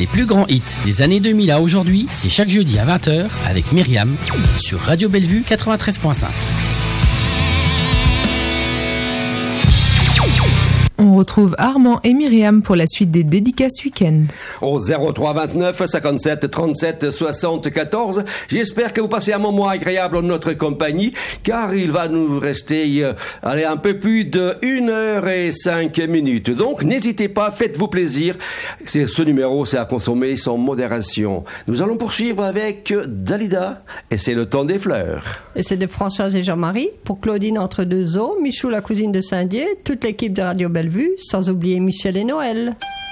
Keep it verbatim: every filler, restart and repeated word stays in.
Les plus grands hits des années deux mille à aujourd'hui, c'est chaque jeudi à vingt heures avec Myriam sur Radio Bellevue quatre-vingt-treize virgule cinq. On retrouve Armand et Myriam pour la suite des dédicaces week-end. Au zéro trois vingt-neuf cinquante-sept trente-sept soixante-quatorze. J'espère que vous passez un moment agréable en notre compagnie, car il va nous rester euh, allez, un peu plus de une heure et cinq minutes. Donc, n'hésitez pas, faites-vous plaisir. C'est, ce numéro, c'est à consommer sans modération. Nous allons poursuivre avec Dalida, et c'est le temps des fleurs. Et c'est de Françoise et Jean-Marie, pour Claudine entre deux eaux, Michou la cousine de Saint-Dié, toute l'équipe de Radio Bellevue, sans oublier Michel et Noël.